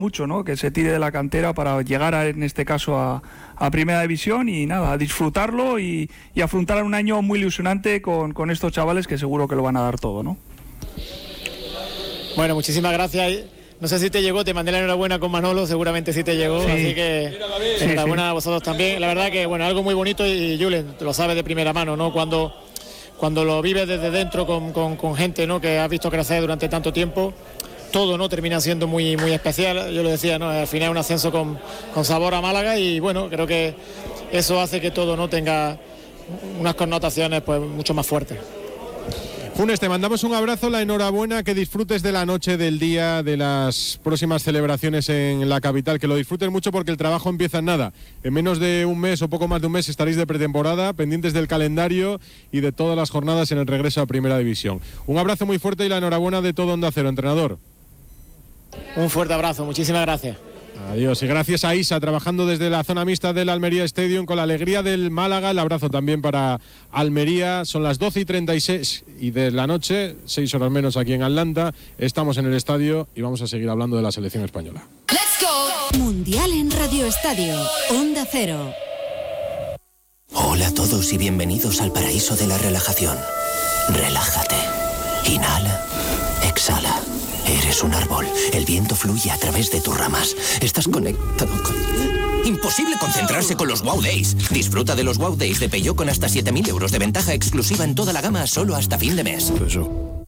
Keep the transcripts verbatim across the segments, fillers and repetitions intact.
mucho, ¿no? Que se tire de la cantera para llegar a, en este caso a, a Primera División y nada, a disfrutarlo y, y afrontar un año muy ilusionante con, con estos chavales que seguro que lo van a dar todo, ¿no? Bueno, muchísimas gracias. No sé si te llegó, te mandé la enhorabuena con Manolo, seguramente sí te llegó, sí. Así que sí, enhorabuena sí. A vosotros también. La verdad que, bueno, algo muy bonito y Julen, lo sabes de primera mano, ¿no? Cuando, cuando lo vives desde dentro con, con, con gente, ¿no? Que has visto crecer durante tanto tiempo, todo, ¿no? Termina siendo muy, muy especial. Yo lo decía, ¿no? Al final un ascenso con, con sabor a Málaga y, bueno, creo que eso hace que todo, ¿no? Tenga unas connotaciones, pues, mucho más fuertes. Funes, te mandamos un abrazo, la enhorabuena, que disfrutes de la noche, del día, de las próximas celebraciones en la capital, que lo disfrutes mucho porque el trabajo empieza en nada. En menos de un mes o poco más de un mes estaréis de pretemporada, pendientes del calendario y de todas las jornadas en el regreso a Primera División. Un abrazo muy fuerte y la enhorabuena de todo Onda Cero, entrenador. Un fuerte abrazo, muchísimas gracias. Adiós, y gracias a Isa, trabajando desde la zona mixta del Almería Stadium con la alegría del Málaga. El abrazo también para Almería. Son las doce y treinta y seis y de la noche, seis horas menos aquí en Atlanta. Estamos en el estadio y vamos a seguir hablando de la selección española. Let's go. Mundial en Radio Estadio, Onda Cero. Hola a todos y bienvenidos al paraíso de la relajación. Relájate. Inhala. Exhala. Eres un árbol. El viento fluye a través de tus ramas. Estás conectado con... Imposible concentrarse con los Wow Days. Disfruta de los Wow Days de Peugeot con hasta siete mil euros de ventaja exclusiva en toda la gama solo hasta fin de mes. Eso.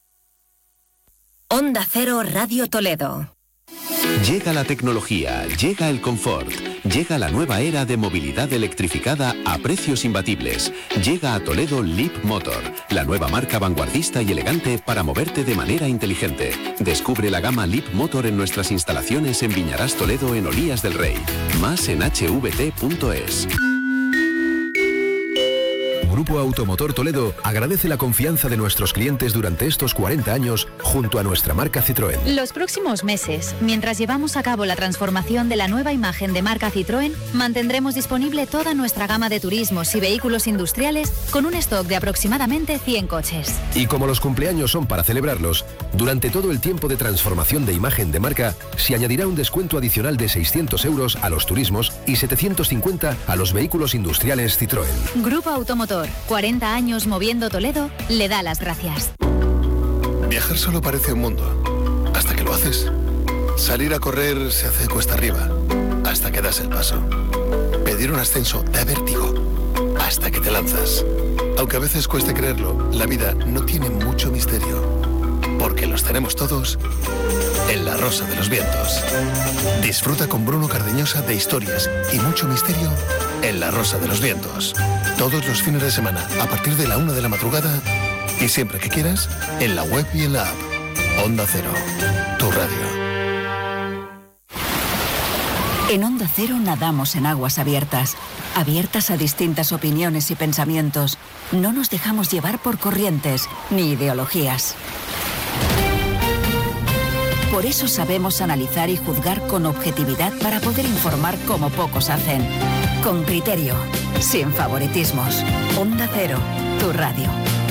Onda Cero Radio Toledo. Llega la tecnología, llega el confort, llega la nueva era de movilidad electrificada a precios imbatibles. Llega a Toledo Leap Motor, la nueva marca vanguardista y elegante para moverte de manera inteligente. Descubre la gama Leap Motor en nuestras instalaciones en Viñarás Toledo en Olías del Rey. Más en h v t punto es. Grupo Automotor Toledo agradece la confianza de nuestros clientes durante estos cuarenta años junto a nuestra marca Citroën. Los próximos meses, mientras llevamos a cabo la transformación de la nueva imagen de marca Citroën, mantendremos disponible toda nuestra gama de turismos y vehículos industriales con un stock de aproximadamente cien coches. Y como los cumpleaños son para celebrarlos, durante todo el tiempo de transformación de imagen de marca se añadirá un descuento adicional de seiscientos euros a los turismos y setecientos cincuenta a los vehículos industriales Citroën. Grupo Automotor, cuarenta años moviendo Toledo, le da las gracias. Viajar solo parece un mundo, hasta que lo haces. Salir a correr se hace cuesta arriba, hasta que das el paso. Pedir un ascenso da vértigo, hasta que te lanzas. Aunque a veces cueste creerlo, la vida no tiene mucho misterio, porque los tenemos todos en La Rosa de los Vientos. Disfruta con Bruno Cardeñosa de historias y mucho misterio en La Rosa de los Vientos. Todos los fines de semana, a partir de la una de la madrugada y siempre que quieras, en la web y en la app. Onda Cero, tu radio. En Onda Cero nadamos en aguas abiertas, abiertas a distintas opiniones y pensamientos. No nos dejamos llevar por corrientes ni ideologías. Por eso sabemos analizar y juzgar con objetividad para poder informar como pocos hacen. Con criterio, sin favoritismos. Onda Cero, tu radio.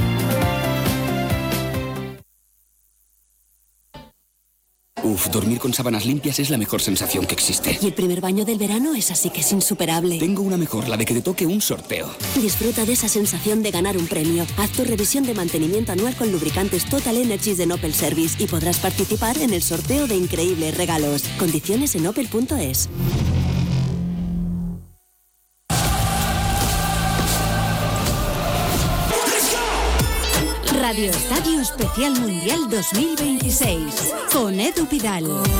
Uf, dormir con sábanas limpias es la mejor sensación que existe. Y el primer baño del verano es así que es insuperable. Tengo una mejor, la de que te toque un sorteo. Disfruta de esa sensación de ganar un premio. Haz tu revisión de mantenimiento anual con lubricantes Total Energies de Opel Service y podrás participar en el sorteo de increíbles regalos. Condiciones en opel punto es. Radio Estadio Especial Mundial dos mil veintiséis con Edu Pidal.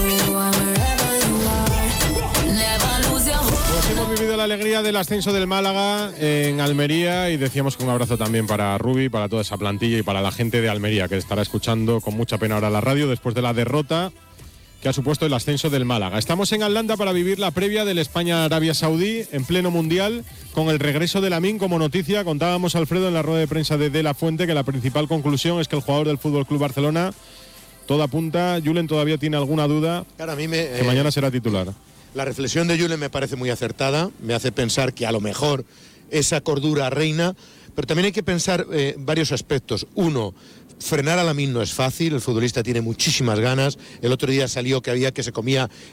Pues hemos vivido la alegría del ascenso del Málaga en Almería y decíamos que un abrazo también para Rubi, para toda esa plantilla y para la gente de Almería que estará escuchando con mucha pena ahora la radio después de la derrota que ha supuesto el ascenso del Málaga. Estamos en Atlanta para vivir la previa del España-Arabia Saudí en pleno Mundial con el regreso de Lamine como noticia. Contábamos, Alfredo, en la rueda de prensa de De La Fuente que la principal conclusión es que el jugador del F C Barcelona, todo apunta, Julen todavía tiene alguna duda claro, a mí me, que eh, mañana será titular. La reflexión de Julen me parece muy acertada, me hace pensar que a lo mejor esa cordura reina, pero también hay que pensar eh, varios aspectos. Uno, frenar a Lamine no es fácil, el futbolista tiene muchísimas ganas. El otro día salió que había que se comía